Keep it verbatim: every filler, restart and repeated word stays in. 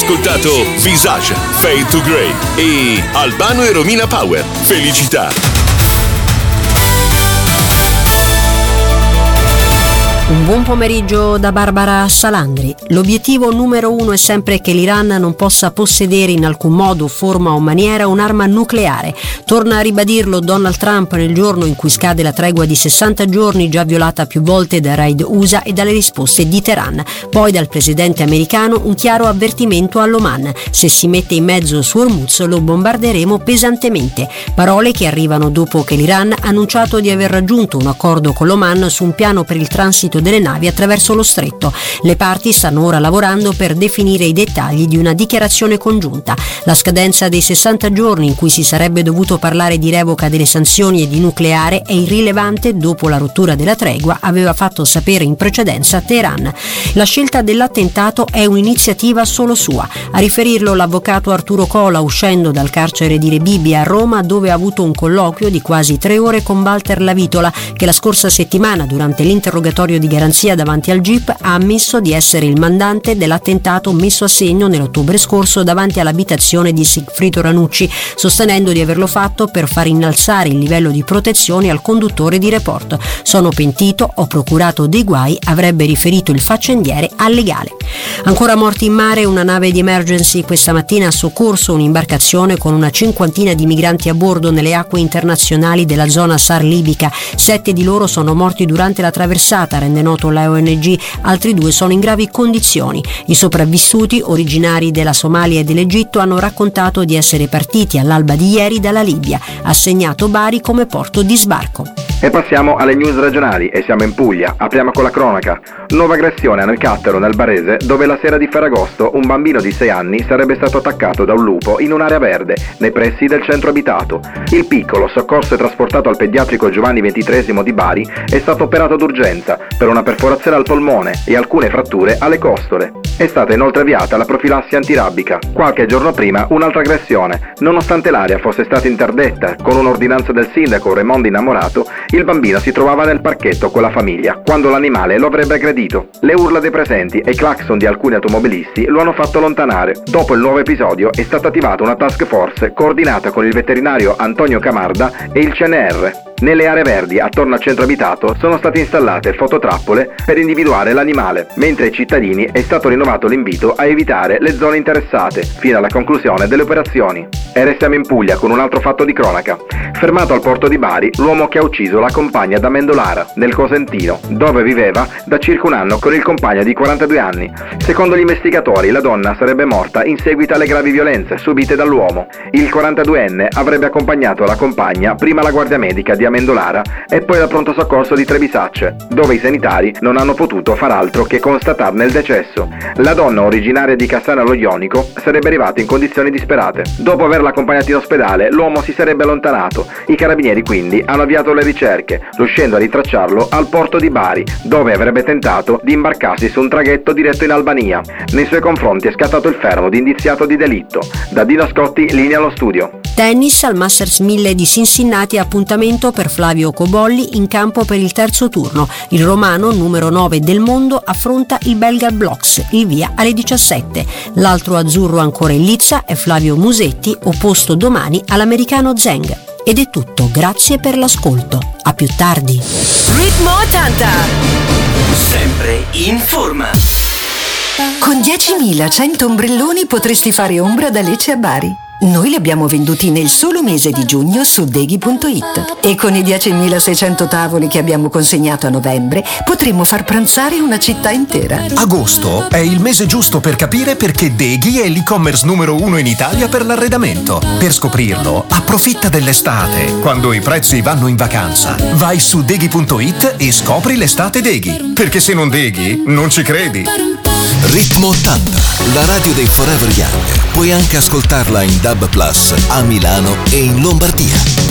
ascoltato Visage, Fade to Grey e Albano e Romina Power, Felicità. Un buon pomeriggio da Barbara Salandri. L'obiettivo numero uno è sempre che l'Iran non possa possedere in alcun modo, forma o maniera un'arma nucleare. Torna a ribadirlo Donald Trump nel giorno in cui scade la tregua di sessanta giorni, già violata più volte da raid U S A e dalle risposte di Teheran. Poi dal presidente americano un chiaro avvertimento all'Oman: se si mette in mezzo su Hormuz lo bombarderemo pesantemente. Parole che arrivano dopo che l'Iran ha annunciato di aver raggiunto un accordo con l'Oman su un piano per il transito delle navi attraverso lo stretto. Le parti stanno ora lavorando per definire i dettagli di una dichiarazione congiunta. La scadenza dei sessanta giorni in cui si sarebbe dovuto parlare di revoca delle sanzioni e di nucleare è irrilevante dopo la rottura della tregua, aveva fatto sapere in precedenza Teheran. La scelta dell'attentato è un'iniziativa solo sua. A riferirlo l'avvocato Arturo Cola, uscendo dal carcere di Rebibbia a Roma, dove ha avuto un colloquio di quasi tre ore con Walter Lavitola, che la scorsa settimana, durante l'interrogatorio di garanzia davanti al G I P, ha ammesso di essere il mandante dell'attentato messo a segno nell'ottobre scorso davanti all'abitazione di Sigfrido Ranucci, sostenendo di averlo fatto per far innalzare il livello di protezione al conduttore di Report. Sono pentito, ho procurato dei guai, avrebbe riferito il faccendiere al Legale. Ancora morti in mare, una nave di emergency questa mattina ha soccorso un'imbarcazione con una cinquantina di migranti a bordo nelle acque internazionali della zona SAR libica. Sette di loro sono morti durante la traversata, rende noto la O N G, altri due sono in gravi condizioni. I sopravvissuti, originari della Somalia e dell'Egitto, hanno raccontato di essere partiti all'alba di ieri dalla Libia, assegnato Bari come porto di sbarco. E passiamo alle news regionali e siamo in Puglia. Apriamo con la cronaca. Nuova aggressione a Nelcattero, nel Barese, dove la sera di Ferragosto un bambino di sei anni sarebbe stato attaccato da un lupo in un'area verde, nei pressi del centro abitato. Il piccolo, soccorso e trasportato al pediatrico Giovanni ventitreesimo di Bari, è stato operato d'urgenza per una perforazione al polmone e alcune fratture alle costole. È stata inoltre avviata la profilassi antirabbica. Qualche giorno prima un'altra aggressione. Nonostante l'area fosse stata interdetta con un'ordinanza del sindaco Raimondo Innamorato, il bambino si trovava nel parchetto con la famiglia quando l'animale lo avrebbe aggredito. Le urla dei presenti e i clacson di alcuni automobilisti lo hanno fatto allontanare. Dopo il nuovo episodio è stata attivata una task force coordinata con il veterinario Antonio Camarda e il C N R. Nelle aree verdi attorno al centro abitato sono state installate fototrappole per individuare l'animale, mentre ai cittadini è stato rinnovato l'invito a evitare le zone interessate fino alla conclusione delle operazioni. E restiamo in Puglia con un altro fatto di cronaca. Fermato al porto di Bari l'uomo che ha ucciso la compagna da Mendolara, nel Cosentino, dove viveva da circa un anno con il compagno di quarantadue anni. Secondo gli investigatori la donna sarebbe morta in seguito alle gravi violenze subite dall'uomo. Il quarantaduenne avrebbe accompagnato la compagna prima alla guardia medica di Amendolara e poi al pronto soccorso di Trebisacce, dove i sanitari non hanno potuto far altro che constatarne il decesso. La donna, originaria di Cassano allo Ionico, sarebbe arrivata in condizioni disperate. Dopo averla accompagnata in ospedale, l'uomo si sarebbe allontanato. I carabinieri quindi hanno avviato le ricerche, riuscendo a rintracciarlo al porto di Bari, dove avrebbe tentato di imbarcarsi su un traghetto diretto in Albania. Nei suoi confronti è scattato il fermo di indiziato di delitto. Da Dino Scotti, linea allo studio. Tennis al Masters mille di Cincinnati, appuntamento per Flavio Cobolli in campo per il terzo turno. Il romano, numero nove del mondo, affronta il belga Blox, il via alle diciassette. L'altro azzurro ancora in lizza è Flavio Musetti, opposto domani all'americano Zheng. Ed è tutto, grazie per l'ascolto. A più tardi. Ritmo ottanta, sempre in forma. Con diecimilacento ombrelloni potresti fare ombra da Lecce a Bari. Noi li abbiamo venduti nel solo mese di giugno su Deghi punto it e con i diecimilaseicento tavoli che abbiamo consegnato a novembre potremmo far pranzare una città intera. Agosto è il mese giusto per capire perché Deghi è l'e-commerce numero uno in Italia per l'arredamento. Per scoprirlo, approfitta dell'estate, quando i prezzi vanno in vacanza. Vai su Deghi punto it e scopri l'estate Deghi, perché se non Deghi, non ci credi. Ritmo ottanta, la radio dei Forever Young. Puoi anche ascoltarla in D A B Plus a Milano e in Lombardia.